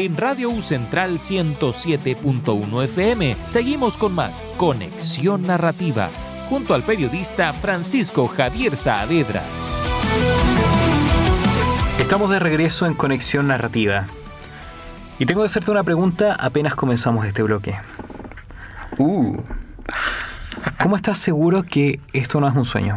en Radio U Central 107.1 FM. Seguimos con más Conexión Narrativa, junto al periodista Francisco Javier Saavedra. Estamos de regreso en Conexión Narrativa. Y tengo que hacerte una pregunta apenas comenzamos este bloque. ¿Cómo estás seguro que esto no es un sueño?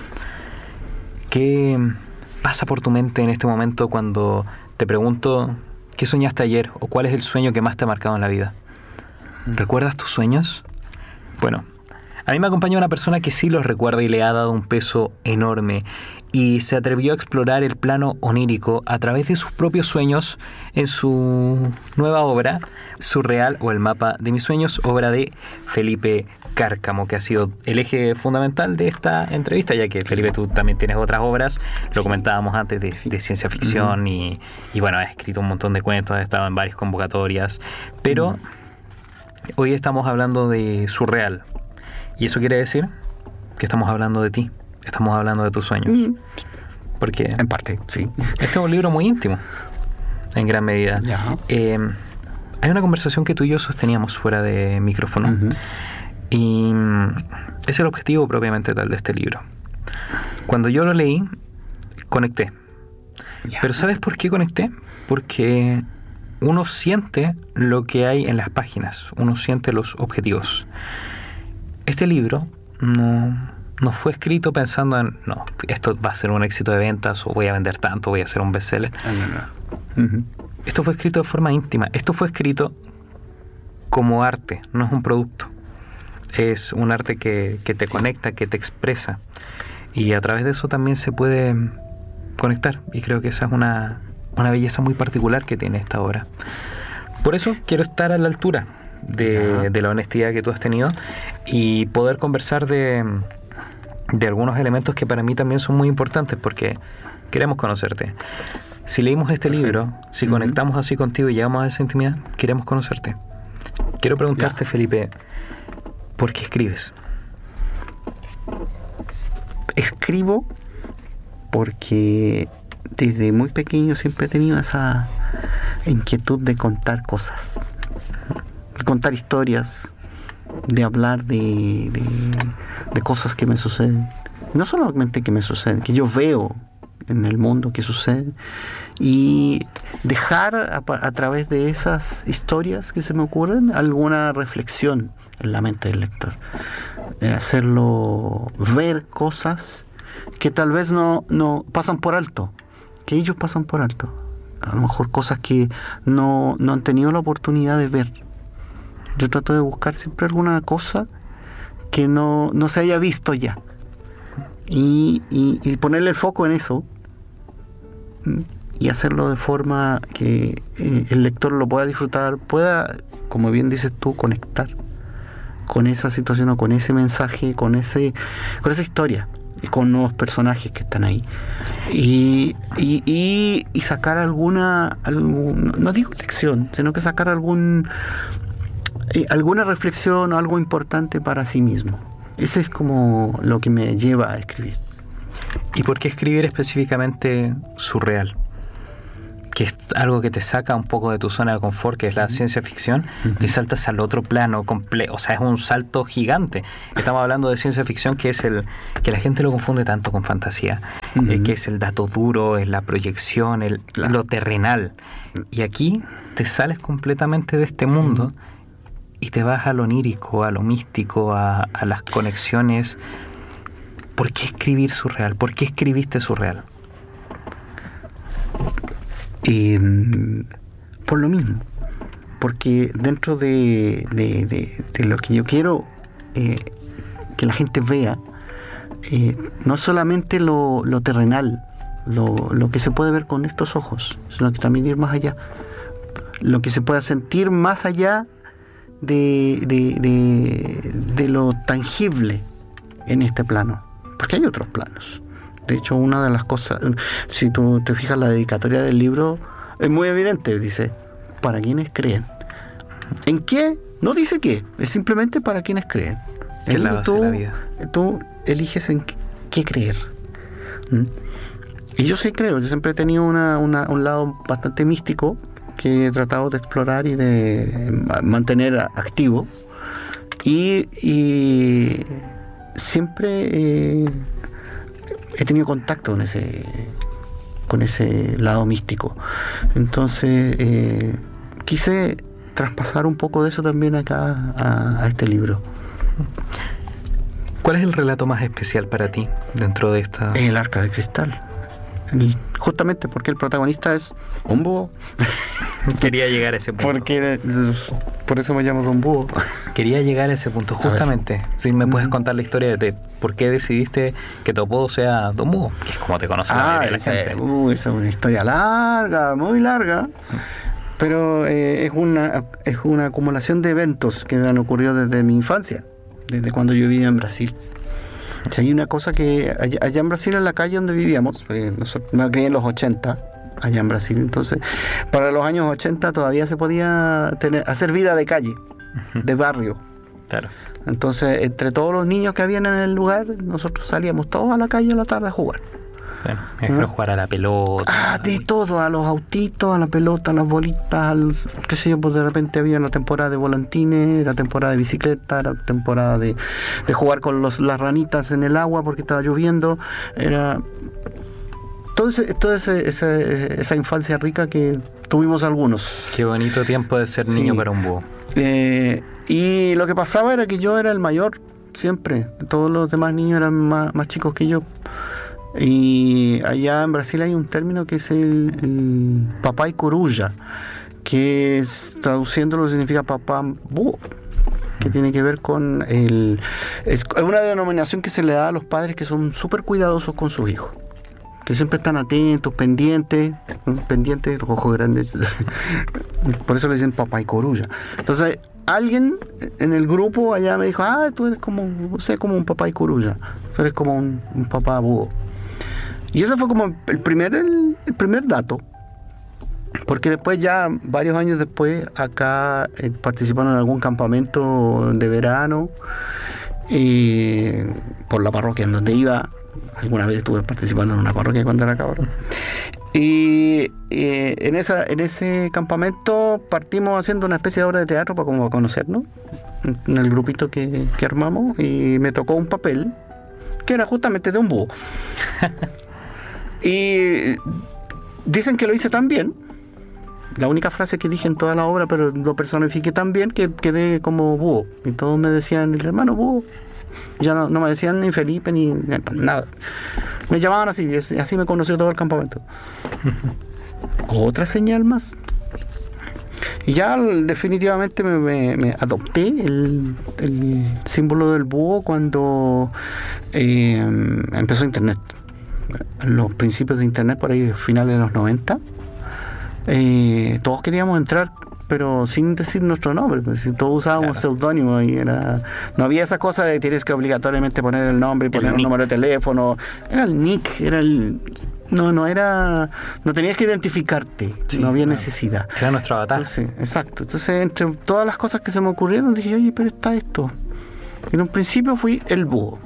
¿Qué pasa por tu mente en este momento cuando te pregunto qué soñaste ayer o cuál es el sueño que más te ha marcado en la vida? ¿Recuerdas tus sueños? Bueno, a mí me acompaña una persona que sí los recuerda y le ha dado un peso enorme y se atrevió a explorar el plano onírico a través de sus propios sueños en su nueva obra, Surreal o el mapa de mis sueños, obra de Felipe Cárcamo, que ha sido el eje fundamental de esta entrevista, ya que Felipe, tú también tienes otras obras, lo comentábamos antes, de ciencia ficción y bueno, has escrito un montón de cuentos, has estado en varias convocatorias, pero hoy estamos hablando de Surreal. Y eso quiere decir que estamos hablando de ti, estamos hablando de tus sueños. Porque en parte, sí. Este es un libro muy íntimo, en gran medida. Hay una conversación que tú y yo sosteníamos fuera de micrófono, y es el objetivo propiamente tal de este libro. Cuando yo lo leí, conecté. Pero ¿sabes por qué conecté? Porque uno siente lo que hay en las páginas, uno siente los objetivos. Este libro no fue escrito pensando en, no, esto va a ser un éxito de ventas o voy a vender tanto, voy a hacer un bestseller. Esto fue escrito de forma íntima. Esto fue escrito como arte, no es un producto. Es un arte que te conecta, que te expresa. Y a través de eso también se puede conectar. Y creo que esa es una belleza muy particular que tiene esta obra. Por eso quiero estar a la altura de la honestidad que tú has tenido y poder conversar de algunos elementos que para mí también son muy importantes porque queremos conocerte. Si leímos este libro, si conectamos así contigo y llegamos a esa intimidad, queremos conocerte. Quiero preguntarte, Felipe, ¿por qué escribes? Escribo porque desde muy pequeño siempre he tenido esa inquietud de contar cosas, de contar historias, de hablar de cosas que me suceden. No solamente que me suceden, que yo veo en el mundo que sucede, y dejar a través de esas historias que se me ocurren alguna reflexión en la mente del lector. Hacerlo ver cosas que tal vez no pasan por alto, que ellos pasan por alto. A lo mejor cosas que no han tenido la oportunidad de ver. Yo trato de buscar siempre alguna cosa que no se haya visto ya. Y ponerle el foco en eso y hacerlo de forma que el lector lo pueda disfrutar, pueda, como bien dices tú, conectar con esa situación o con ese mensaje, con esa historia y con nuevos personajes que están ahí y sacar alguna, no digo lección, sino que sacar alguna reflexión o algo importante para sí mismo. Ese es como lo que me lleva a escribir. ¿Y por qué escribir específicamente Surreal? Que es algo que te saca un poco de tu zona de confort, que es la ciencia ficción, te saltas al otro plano completo, o sea, es un salto gigante. Estamos hablando de ciencia ficción, que es que la gente lo confunde tanto con fantasía, que es el dato duro, es la proyección, lo terrenal. Y aquí te sales completamente de este mundo y te vas a lo onírico, a lo místico, a las conexiones. ¿Por qué escribir Surreal? ¿Por qué escribiste Surreal? Por lo mismo, porque dentro de lo que yo quiero que la gente vea, no solamente lo terrenal, lo que se puede ver con estos ojos, sino que también ir más allá, lo que se pueda sentir más allá de lo tangible en este plano, porque hay otros planos. De hecho, una de las cosas, si tú te fijas, la dedicatoria del libro es muy evidente, dice, para quienes creen. ¿En qué? No dice qué, es simplemente para quienes creen. Que es la base de la vida. Tú eliges en qué creer. Y yo sí creo, yo siempre he tenido un lado bastante místico, que he tratado de explorar y de mantener activo. Y siempre he tenido contacto con ese lado místico. Entonces quise traspasar un poco de eso también acá a este libro. ¿Cuál es el relato más especial para ti dentro de esta...? El Arca de Cristal. Justamente porque el protagonista es un búho. Quería llegar a ese punto. Por eso me llamo Don Búho. Quería llegar a ese punto, justamente. Si me puedes contar la historia de por qué decidiste que tu apodo sea Don Búho, que es como te conoce la gente. Esa es una historia larga, muy larga. Pero es una acumulación de eventos que me han ocurrido desde mi infancia, desde cuando yo vivía en Brasil. O sea, hay una cosa que allá en Brasil, en la calle donde vivíamos, nosotros me crié en los 80, allá en Brasil, entonces para los años 80 todavía se podía hacer vida de calle, de barrio. Claro. Entonces, entre todos los niños que habían en el lugar, nosotros salíamos todos a la calle a la tarde a jugar. Bueno, me quiero jugar a la pelota. De todo, a los autitos, a la pelota, a las bolitas, qué sé yo, pues de repente había una temporada de volantines, era temporada de bicicleta, era temporada de jugar con las ranitas en el agua porque estaba lloviendo, era toda esa infancia rica que tuvimos algunos. Qué bonito tiempo de ser niño para un búho. Y lo que pasaba era que yo era el mayor, siempre, todos los demás niños eran más chicos que yo. Y allá en Brasil hay un término que es el papai coruja, que traduciéndolo significa papá búho, que tiene que ver con es una denominación que se le da a los padres que son súper cuidadosos con sus hijos, que siempre están atentos, pendientes, los ojos grandes, por eso le dicen papai coruja. Entonces alguien en el grupo allá me dijo, tú eres como un papai coruja, tú eres como un papá búho. Y ese fue como el primer dato, porque después ya, varios años después, acá participaron en algún campamento de verano, por la parroquia en donde iba. Alguna vez estuve participando en una parroquia cuando era cabrón. Y en ese campamento partimos haciendo una especie de obra de teatro para como conocernos, en el grupito que armamos, y me tocó un papel que era justamente de un búho. Y dicen que lo hice tan bien, la única frase que dije en toda la obra, pero lo personifiqué tan bien que quedé como búho. Y todos me decían, el hermano búho. Ya no me decían ni Felipe ni nada. Me llamaban así, así me conoció todo el campamento. Otra señal más. Y ya definitivamente me adopté el símbolo del búho cuando empezó Internet. En los principios de Internet, por ahí finales de los 90, todos queríamos entrar, pero sin decir nuestro nombre, pues, todos usábamos seudónimo y no había esa cosa de tienes que obligatoriamente poner el nombre y poner un número de teléfono. Era el nick, no tenías que identificarte, no había necesidad. Era nuestro avatar. Entonces, exacto. Entonces, entre todas las cosas que se me ocurrieron, dije, oye, pero está esto. Y en un principio fui el búho.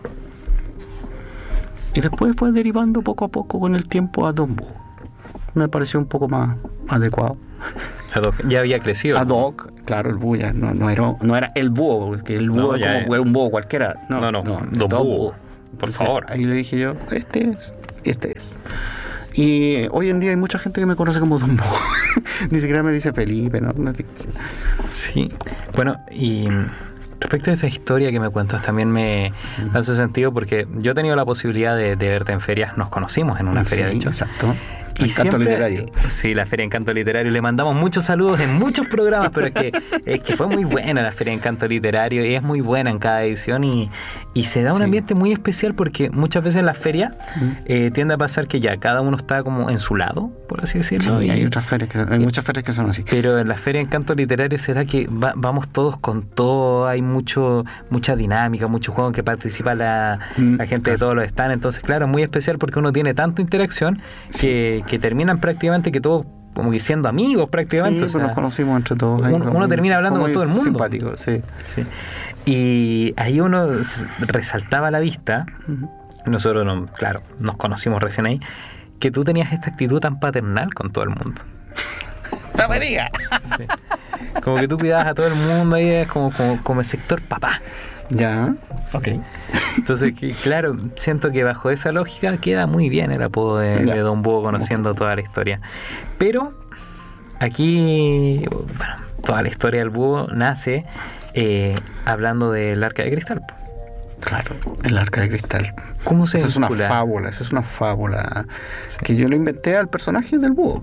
Y después fue derivando poco a poco con el tiempo a Don Búho. Me pareció un poco más adecuado. Ad hoc, ya había crecido. Ad hoc, claro, el búho ya no era el búho, porque el búho es como un búho cualquiera. No, Don Búho, por favor. Ahí le dije yo, este es. Y hoy en día hay mucha gente que me conoce como Don Búho. Ni siquiera me dice Felipe, ¿no? Sí, bueno, y respecto a esta historia que me cuentas, también me hace sentido porque yo he tenido la posibilidad de verte en ferias, nos conocimos en una feria, de hecho. Exacto. Y Encanto Literario. Sí, la Feria Encanto Literario. Le mandamos muchos saludos en muchos programas, pero es que fue muy buena la Feria Encanto Literario y es muy buena en cada edición y se da un ambiente muy especial porque muchas veces en la feria tiende a pasar que ya cada uno está como en su lado, por así decirlo. Sí, hay muchas ferias que son así. Pero en la Feria Encanto Literario se da que vamos todos con todo, hay mucha dinámica, mucho juego en que participa la gente de todos los stands. Entonces, claro, es muy especial porque uno tiene tanta interacción que terminan prácticamente que todos como que siendo amigos prácticamente. Sí, o sea, nos conocimos entre todos. Uno termina hablando con todo el mundo. Simpático, sí. Y ahí uno resaltaba a la vista, nosotros nos conocimos recién ahí, que tú tenías esta actitud tan paternal con todo el mundo. ¡No me diga! Sí. Como que tú cuidabas a todo el mundo ahí, es como el sector papá. Ya, ok. Entonces, claro, siento que bajo esa lógica queda muy bien el apodo de Don Búho, conociendo toda la historia. Pero aquí, bueno, toda la historia del búho nace hablando del Arca de Cristal. Claro, el Arca de Cristal. ¿Cómo se vincula? Esa es una fábula sí. Que yo le inventé al personaje del búho.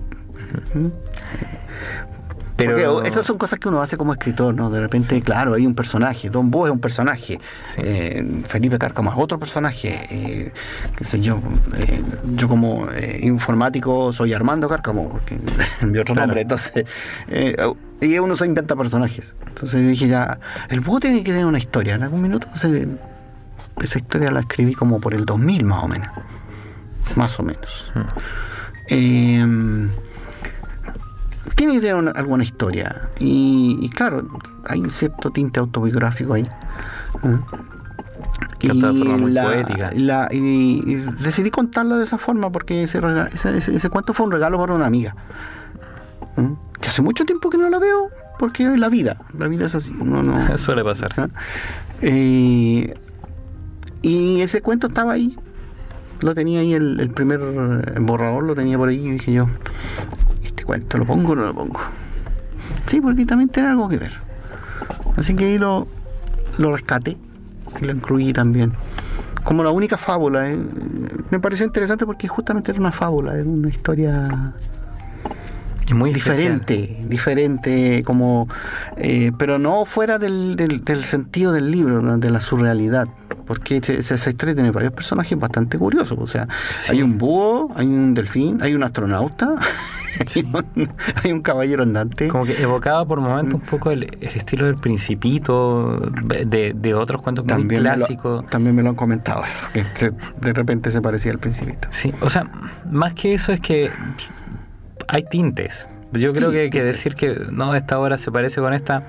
Pero porque esas son cosas que uno hace como escritor, ¿no? De repente, sí. Claro, hay un personaje, Don Búho es un personaje, sí. Felipe Cárcamo es otro personaje, qué sé yo, yo como informático soy Armando Cárcamo, porque mi otro nombre, entonces, y uno se inventa personajes. Entonces dije ya, el búho tiene que tener una historia, en algún minuto, esa historia la escribí como por el 2000 más o menos. Tiene que tener alguna historia y claro, hay un cierto tinte autobiográfico ahí. Que de forma muy poética. Y decidí contarlo de esa forma porque ese cuento fue un regalo para una amiga. Que hace mucho tiempo que no la veo porque la vida es así. No suele pasar. Y ese cuento estaba ahí. Lo tenía ahí, el primer borrador lo tenía por ahí y dije yo, ¿este cuento lo pongo o no lo pongo? Sí, porque también tiene algo que ver. Así que ahí lo rescaté y lo incluí también. Como la única fábula. Me pareció interesante porque justamente era una fábula, era una historia muy diferente, como pero no fuera del sentido del libro, de la surrealidad. Porque esa historia tiene varios personajes bastante curiosos. O sea, sí. Hay un búho, hay un delfín, hay un astronauta, sí. hay un caballero andante. Como que evocaba por momentos un poco el estilo del Principito, de otros cuentos muy clásicos. También me lo han comentado eso, que de repente se parecía al Principito. Sí, o sea, más que eso es que hay tintes. Yo creo que decir que no, esta obra se parece con esta...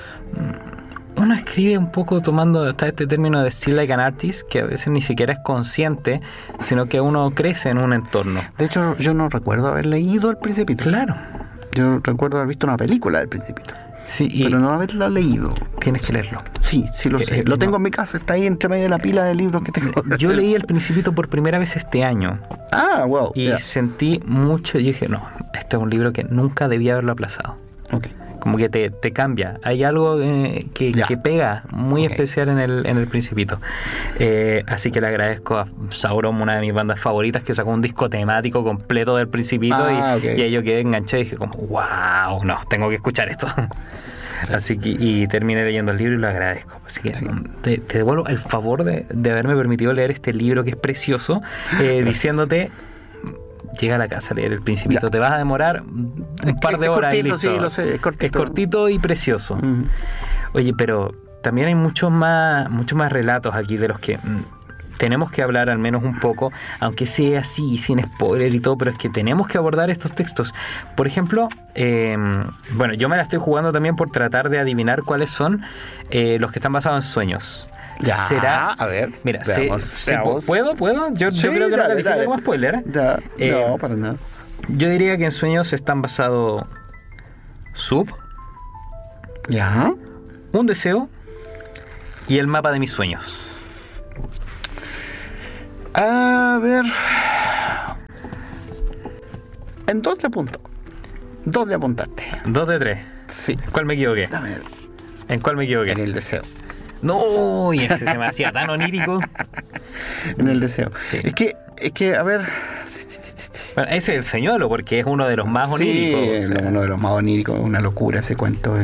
Uno escribe un poco tomando este término de still like an artist, que a veces ni siquiera es consciente, sino que uno crece en un entorno. De hecho, yo no recuerdo haber leído El Principito. Claro. Yo recuerdo haber visto una película del Principito. Sí, pero no haberla leído. Tienes que leerlo. Sí, lo sé. Lo tengo en mi casa, está ahí entre medio de la pila de libros que tengo. Yo leí El Principito por primera vez este año. Ah, wow. Y sentí mucho, y dije, no, este es un libro que nunca debía haberlo aplazado. Ok. Como que te cambia. Hay algo que pega muy especial en el Principito. Así que le agradezco a Sauron, una de mis bandas favoritas, que sacó un disco temático completo del Principito. Y ahí yo quedé enganchado y dije como, wow, no, tengo que escuchar esto. Sí. Así que, y terminé leyendo el libro y lo agradezco. Así que te devuelvo el favor de haberme permitido leer este libro que es precioso, diciéndote... Llega a la casa a leer El Principito. Te vas a demorar un par de horas. Cortito, y listo. Sí, lo sé, es cortito y precioso. Uh-huh. Oye, pero también hay muchos más relatos aquí de los que tenemos que hablar al menos un poco, aunque sea así, sin spoiler y todo, pero es que tenemos que abordar estos textos. Por ejemplo, bueno, yo me la estoy jugando también por tratar de adivinar cuáles son los que están basados en sueños. Ya, ¿será? A ver, mira, veamos. ¿Puedo? Yo creo que no califica como spoiler. Ya, no, para nada. Yo diría que en sueños están basados Sub, ya, Un deseo y El mapa de mis sueños. A ver, en 2 le apunto. 2 le apuntaste. 2 de 3. Sí. ¿Cuál me equivoqué? Dame. ¿En cuál me equivoqué? En El deseo. No, y ese se me hacía tan onírico. En El deseo. Sí. Es que, a ver... Bueno, ese es el señuelo, porque es uno de los más oníricos. Sí, uno de los más oníricos, una locura ese cuento.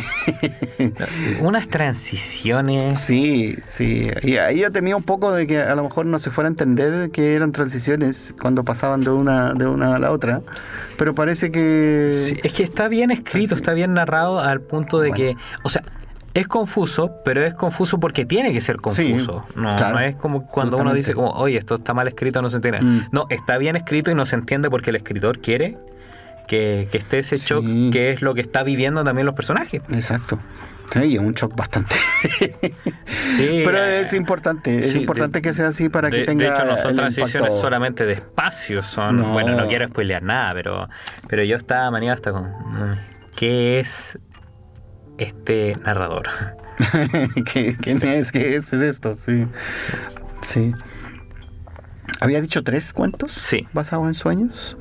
Unas transiciones. Sí. Y ahí yo temía un poco de que a lo mejor no se fuera a entender que eran transiciones cuando pasaban de una a la otra. Pero parece que... Sí, es que está bien escrito, está bien narrado al punto de que... O sea... Es confuso, pero es confuso porque tiene que ser confuso. Sí, no es como cuando uno dice como, oye, esto está mal escrito, no se entiende. No, está bien escrito y no se entiende porque el escritor quiere que esté ese shock, que es lo que está viviendo también los personajes. Exacto. Sí, es un shock bastante. Sí, pero es importante, que sea así para que tenga. De hecho, no son el transiciones impacto. solamente de espacios, son. No. Bueno, no quiero spoilear nada, pero yo estaba maniado hasta con. ¿Qué es este narrador? ¿Quién es? ¿Qué es esto? Sí. Sí. ¿Había dicho 3 cuentos? Sí. ¿Basados en sueños?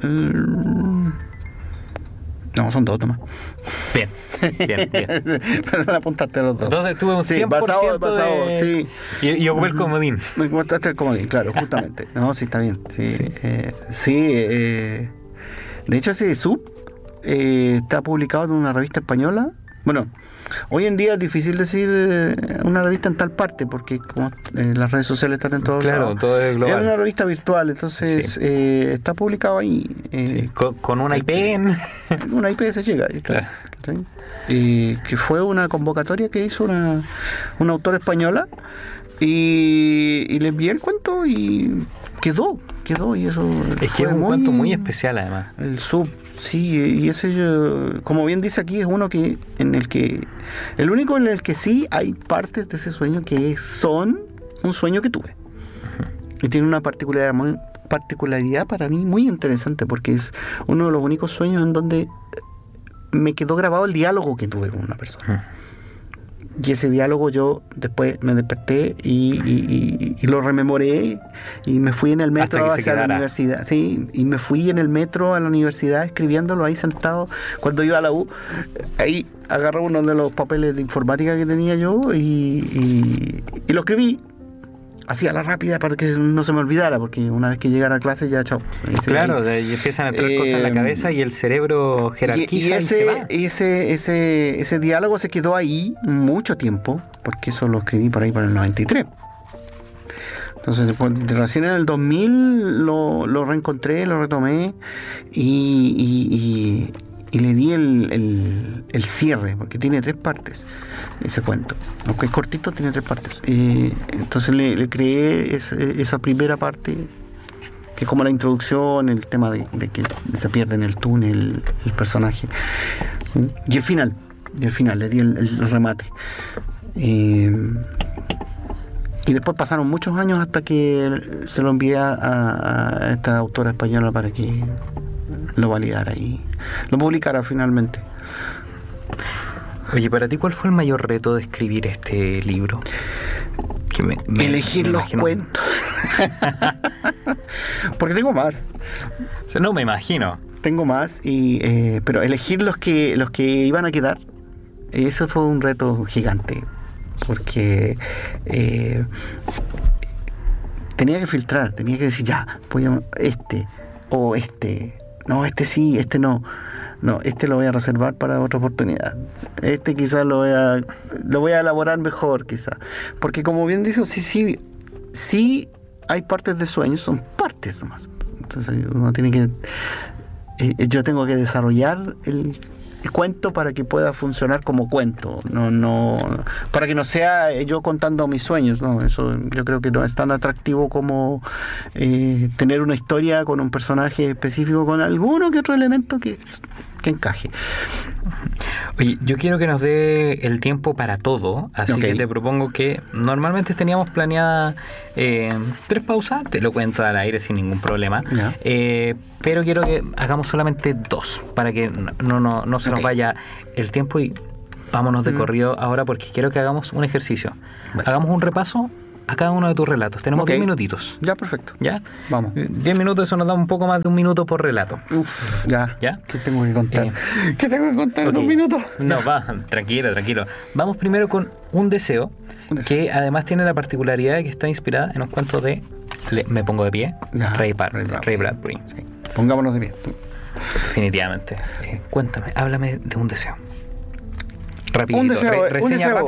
No, son 2 nomás. Bien. Pero le apuntaste a los 2. Entonces tuve un 100% sí, basado, de... sí. Y ocupé el comodín. Me encontraste el comodín, claro, justamente. No, sí, está bien. Sí. De hecho, ese sub está publicado en una revista española. Bueno, hoy en día es difícil decir una revista en tal parte, porque como las redes sociales están en todos lados. Claro, todo es global. Es una revista virtual, entonces está publicado ahí. Sí, con una IP en una IP se llega. Claro. Que fue una convocatoria que hizo una autora española y le envié el cuento y quedó y eso es que es un cuento muy especial además. El sub, sí, y ese como bien dice aquí es uno el único en el que sí hay partes de ese sueño que son un sueño que tuve. Y tiene una particularidad para mí muy interesante, porque es uno de los únicos sueños en donde me quedó grabado el diálogo que tuve con una persona. Y ese diálogo yo después me desperté y lo rememoré y me fui en el metro hacia la universidad. Sí, y me fui en el metro a la universidad escribiéndolo ahí sentado. Cuando iba a la U, ahí agarré uno de los papeles de informática que tenía yo y lo escribí. Así a la rápida para que no se me olvidara, porque una vez que llegara a clase ya chao. Claro, y empiezan a entrar cosas en la cabeza y el cerebro jerarquiza y se va. Ese diálogo se quedó ahí mucho tiempo, porque eso lo escribí por ahí para el 93. Entonces después, recién en el 2000 lo reencontré, lo retomé y le di el cierre, porque tiene 3 partes ese cuento, aunque es cortito, tiene 3 partes. Entonces le creé esa primera parte, que es como la introducción, el tema de que se pierde en el túnel el personaje, y el final le di el remate. Y después pasaron muchos años hasta que se lo envié a esta autora española para que lo validara y lo publicara finalmente. Oye, para ti, ¿cuál fue el mayor reto de escribir este libro? Elegir los cuentos. Porque tengo más. No, me imagino. Tengo más, pero elegir los que iban a quedar, eso fue un reto gigante. Porque tenía que filtrar, tenía que decir, ya, voy a no, este sí, este no. No, este lo voy a reservar para otra oportunidad. Este quizás lo voy a elaborar mejor, quizás. Porque como bien dice, sí hay partes de sueños, son partes nomás. Entonces uno tiene que... yo tengo que desarrollar el cuento para que pueda funcionar como cuento, no para que no sea yo contando mis sueños, no, eso yo creo que no es tan atractivo como tener una historia con un personaje específico, con alguno que otro elemento que encaje. Oye, yo quiero que nos dé el tiempo para todo, así que te propongo que normalmente teníamos planeada 3 pausas, te lo cuento al aire sin ningún problema, pero quiero que hagamos solamente 2 para que no se nos vaya el tiempo y vámonos de corrido ahora, porque quiero que hagamos un ejercicio. Hagamos un repaso a cada uno de tus relatos. Tenemos 10 minutitos. Ya, perfecto. ¿Ya? Vamos. 10 minutos, eso nos da un poco más de 1 minuto por relato. Uf, ya. ¿Qué tengo que contar? ¿Qué tengo que contar en 2 minutos? No, tranquilo. Vamos primero con un deseo, que además tiene la particularidad de que está inspirada en un cuento de Me pongo de pie, Ray Bradbury. Sí. Pongámonos de pie. Definitivamente. Cuéntame, háblame de un deseo. Rapidito, un deseo